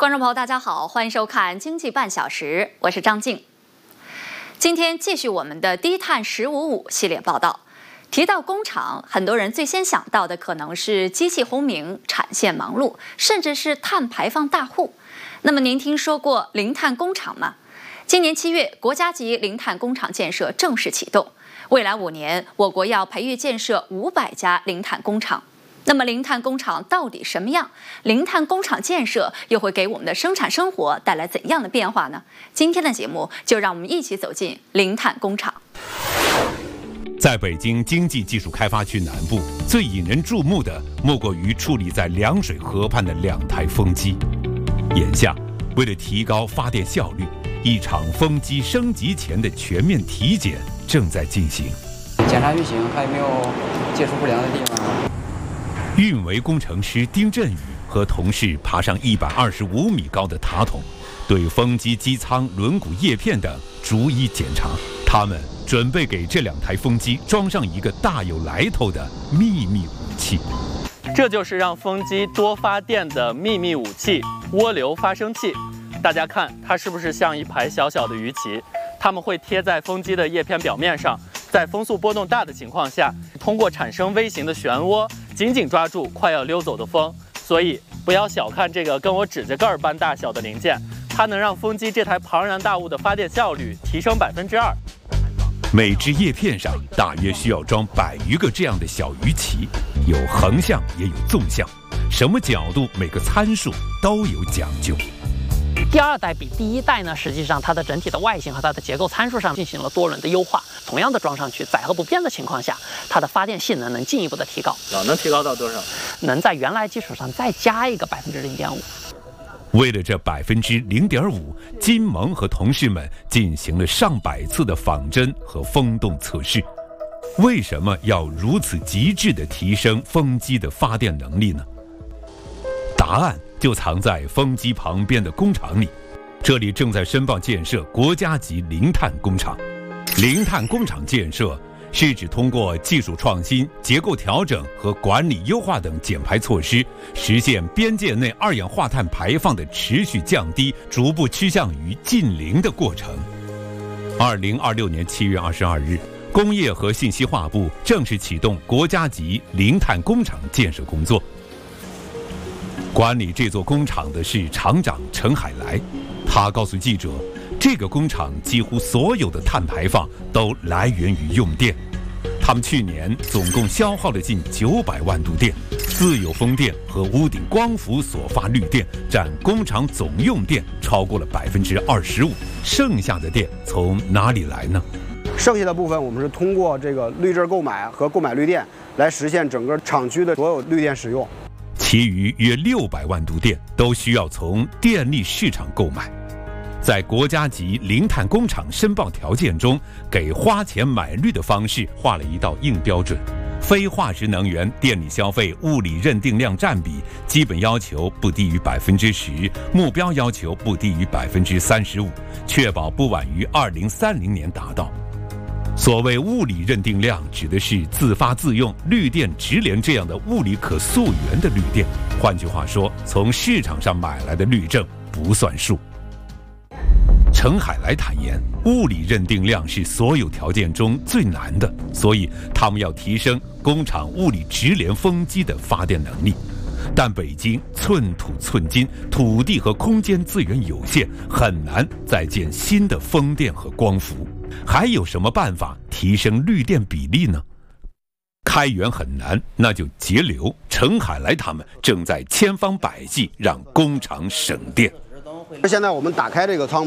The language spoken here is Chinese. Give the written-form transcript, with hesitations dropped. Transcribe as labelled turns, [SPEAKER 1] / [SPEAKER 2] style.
[SPEAKER 1] 观众朋友，大家好，欢迎收看《经济半小时》，我是张静。今天继续我们的低碳1055系列报道。提到工厂，很多人最先想到的可能是机器轰鸣、产线忙碌，甚至是碳排放大户。那么您听说过零碳工厂吗？今年7月，国家级零碳工厂建设正式启动。未来5年，我国要培育建设500家零碳工厂。那么零碳工厂到底什么样？零碳工厂建设又会给我们的生产生活带来怎样的变化呢？今天的节目就让我们一起走进零碳工厂。
[SPEAKER 2] 在北京经济技术开发区南部，最引人注目的莫过于矗立在凉水河畔的2台风机。眼下，为了提高发电效率，一场风机升级前的全面体检正在进行。
[SPEAKER 3] 检查运行还有没有接触不良的地方？
[SPEAKER 2] 运维工程师丁振宇和同事爬上125米高的塔筒，对风机机舱、轮毂、叶片等逐一检查。他们准备给这2台风机装上一个大有来头的秘密武器。
[SPEAKER 4] 这就是让风机多发电的秘密武器——涡流发生器。大家看，它是不是像一排小小的鱼鳍？它们会贴在风机的叶片表面上，在风速波动大的情况下，通过产生微型的漩涡，紧紧抓住快要溜走的风。所以不要小看这个跟我指甲盖般大小的零件，它能让风机这台庞然大物的发电效率提升2%。
[SPEAKER 2] 每只叶片上大约需要装100余个这样的小鱼鳍，有横向也有纵向，什么角度、每个参数都有讲究。
[SPEAKER 5] 第2代比第1代呢，实际上它的整体的外形和它的结构参数上进行了多轮的优化。同样的装上去，载荷不变的情况下，它的发电性能能进一步的提高。
[SPEAKER 4] 能提高到多少？
[SPEAKER 5] 能在原来基础上再加一个0.5%。
[SPEAKER 2] 为了这0.5%，金蒙和同事们进行了上百次的仿真和风洞测试。为什么要如此极致地提升风机的发电能力呢？答案就藏在风机旁边的工厂里。这里正在申报建设国家级零碳工厂。零碳工厂建设是指通过技术创新、结构调整和管理优化等减排措施，实现边界内2氧化碳排放的持续降低，逐步趋向于近零的过程。2026年7月22日，工业和信息化部正式启动国家级零碳工厂建设工作。管理这座工厂的是厂长陈海来，他告诉记者，这个工厂几乎所有的碳排放都来源于用电。他们去年总共消耗了近900万度电，自有风电和屋顶光伏所发绿电占工厂总用电超过了25%。剩下的电从哪里来呢？
[SPEAKER 6] 剩下的部分我们是通过这个绿证购买和购买绿电来实现整个厂区的所有绿电使用。
[SPEAKER 2] 其余约600万度电都需要从电力市场购买。在国家级零碳工厂申报条件中，给花钱买绿的方式画了一道硬标准：非化石能源电力消费物理认定量占比，基本要求不低于10%，目标要求不低于35%，确保不晚于2030年达到。所谓物理认定量，指的是自发自用、绿电直连这样的物理可溯源的绿电。换句话说，从市场上买来的绿证不算数。陈海来坦言，物理认定量是所有条件中最难的，所以他们要提升工厂物理直连风机的发电能力。但北京寸土寸金，土地和空间资源有限，很难再建新的风电和光伏。还有什么办法提升绿电比例呢？开源很难，那就节流。陈海来他们正在千方百计让工厂省电。
[SPEAKER 6] 现在我们打开这个舱